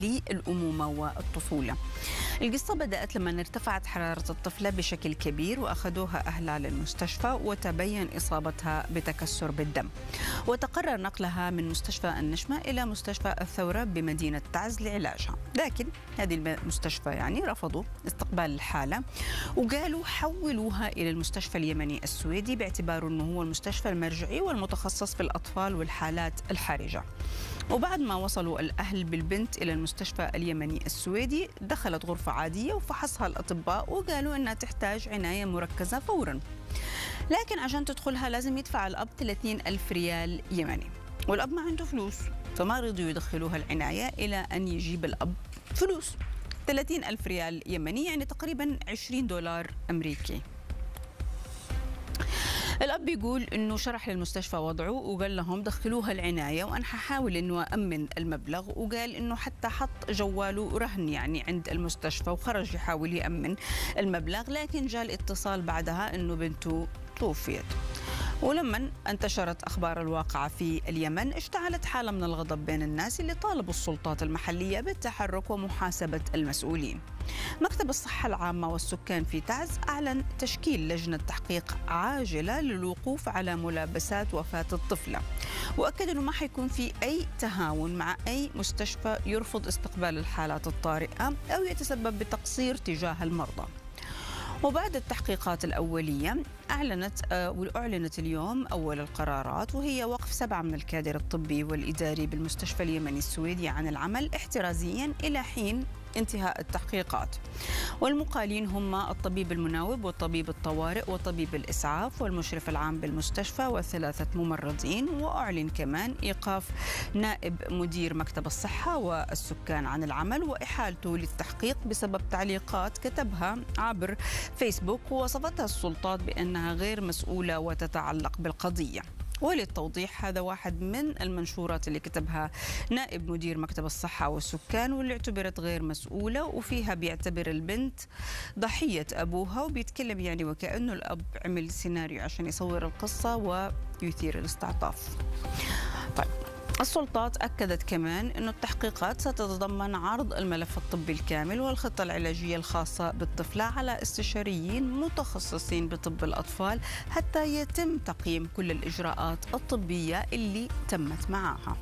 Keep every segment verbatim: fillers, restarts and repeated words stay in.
للأمومة والطفولة. القصة بدأت لما ارتفعت حرارة الطفلة بشكل كبير وأخذوها أهلها للمستشفى وتبين إصابتها بتكسر بالدم، وتقرر نقلها من مستشفى النشمة إلى مستشفى الثورة بمدينة تعز لعلاجها، لكن هذه المستشفى يعني رفضوا استقبال الحالة وقالوا حولوها إلى المستشفى اليمني السويدي باعتباره أنه هو المستشفى المرجعي والمتخصص في الأطفال والحالات الحرجة. وبعد ما وصلوا الأهل بالبنت إلى المستشفى اليمني السويدي دخلت غرفة عادية وفحصها الأطباء وقالوا أنها تحتاج عناية مركزة فوراً، لكن عشان تدخلها لازم يدفع الأب ثلاثين ألف ريال يمني، والأب ما عنده فلوس فما رضوا يدخلوها العناية إلى أن يجيب الأب فلوس. ثلاثين ألف ريال يمني يعني تقريباً عشرين دولار أمريكي. الأب يقول إنه شرح للمستشفى وضعه وقال لهم دخلوها العناية وأنا ححاول إنه أأمن المبلغ، وقال إنه حتى حط جواله رهن يعني عند المستشفى وخرج يحاول يأمن المبلغ، لكن جاء الاتصال بعدها إنه بنته توفيت. ولما انتشرت أخبار الواقعة في اليمن اشتعلت حالة من الغضب بين الناس اللي طالبوا السلطات المحلية بالتحرك ومحاسبة المسؤولين. مكتب الصحة العامة والسكان في تعز أعلن تشكيل لجنة تحقيق عاجلة للوقوف على ملابسات وفاة الطفلة، وأكد أنه ما حيكون في أي تهاون مع أي مستشفى يرفض استقبال الحالات الطارئة أو يتسبب بتقصير تجاه المرضى. وبعد التحقيقات الأولية أعلنت وأعلنت اليوم أول القرارات، وهي وقف سبعة من الكادر الطبي والإداري بالمستشفى اليمني السويدي عن العمل احترازيا إلى حين انتهاء التحقيقات. والمقالين هم الطبيب المناوب وطبيب الطوارئ وطبيب الإسعاف والمشرف العام بالمستشفى وثلاثة ممرضين. وأعلن كمان إيقاف نائب مدير مكتب الصحة والسكان عن العمل وإحالته للتحقيق بسبب تعليقات كتبها عبر فيسبوك ووصفتها السلطات بأنها غير مسؤولة وتتعلق بالقضية. وللتوضيح هذا واحد من المنشورات اللي كتبها نائب مدير مكتب الصحة والسكان واللي اعتبرت غير مسؤولة، وفيها بيعتبر البنت ضحية أبوها وبيتكلم يعني وكأنه الأب عمل سيناريو عشان يصور القصة ويثير الاستعطاف. طيب، السلطات أكدت كمان أن التحقيقات ستتضمن عرض الملف الطبي الكامل والخطة العلاجية الخاصة بالطفلة على استشاريين متخصصين بطب الأطفال حتى يتم تقييم كل الإجراءات الطبية اللي تمت معها.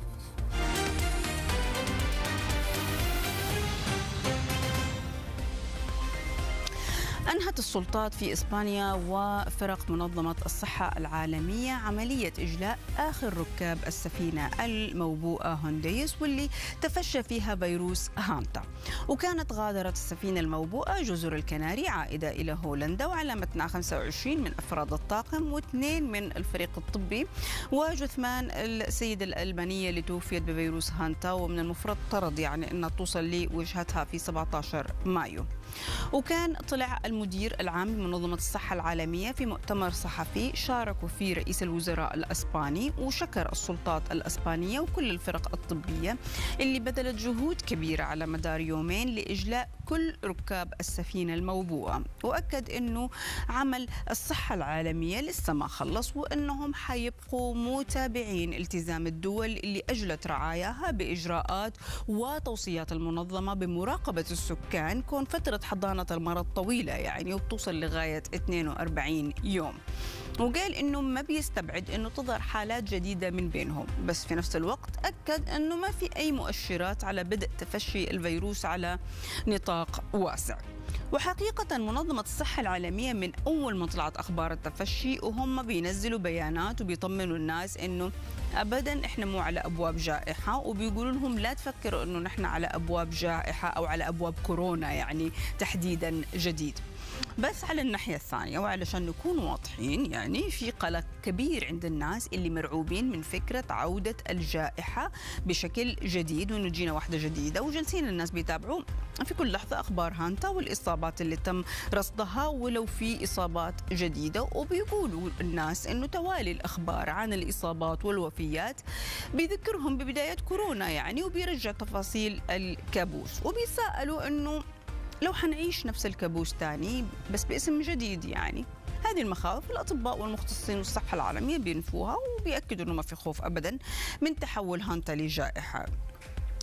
أنهت السلطات في إسبانيا وفرق منظمة الصحة العالمية عملية إجلاء آخر ركاب السفينة الموبوءة هونديس واللي تفشى فيها فيروس هانتا، وكانت غادرت السفينة الموبوءة جزر الكناري عائدة إلى هولندا، وعلمتنا خمسة وعشرين من أفراد الطاقم واثنين من الفريق الطبي وجثمان السيدة الألبانية اللي توفيت بفيروس هانتا، ومن المفترض يعني أنها توصل لوجهتها في سبعة عشر مايو. وكان طلع المدير العام لمنظمة الصحة العالمية في مؤتمر صحفي شاركوا فيه رئيس الوزراء الأسباني، وشكر السلطات الأسبانية وكل الفرق الطبية اللي بذلت جهود كبيرة على مدار يومين لإجلاء كل ركاب السفينة الموبوءة، وأكد أنه عمل الصحة العالمية لسه ما خلص وأنهم حيبقوا متابعين التزام الدول اللي أجلت رعاياها بإجراءات وتوصيات المنظمة بمراقبة السكان، كون فترة حضانة المرض طويلة يعني وبتوصل لغاية اثنين وأربعين يوم. وقال إنه ما بيستبعد إنه تظهر حالات جديدة من بينهم، بس في نفس الوقت أكد إنه ما في أي مؤشرات على بدء تفشي الفيروس على نطاق واسع. وحقيقة منظمة الصحة العالمية من أول ما طلعت أخبار التفشي وهم بينزلوا بيانات وبيطمنوا الناس إنه أبدا إحنا مو على أبواب جائحة، وبيقولوا لهم لا تفكروا إنه نحن على أبواب جائحة أو على أبواب كورونا يعني تحديدا جديد. بس على الناحية الثانية وعلشان نكون واضحين يعني في قلق كبير عند الناس اللي مرعوبين من فكرة عودة الجائحة بشكل جديد وإنه تجينا واحدة جديدة، وجالسين الناس بيتابعوا في كل لحظة أخبار هانتا والإصابات اللي تم رصدها ولو في إصابات جديدة، وبيقولوا الناس إنه توالي الأخبار عن الإصابات والوفيات بيذكرهم ببداية كورونا يعني وبيرجع تفاصيل الكابوس، وبيسألوا إنه لو حنعيش نفس الكابوس تاني بس باسم جديد يعني. هذه المخاوف الأطباء والمختصين والصحة العالمية بينفوها وبيأكدوا أنه ما في خوف أبدا من تحول هانتا لجائحة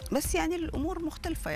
بس يعني الأمور مختلفة.